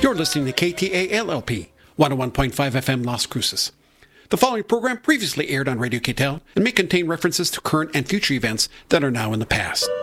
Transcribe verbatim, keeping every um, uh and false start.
You're listening to K T A L L P, one oh one point five F M Las Cruces. The following program previously aired on Radio K T E L and may contain references to current and future events that are now in the past.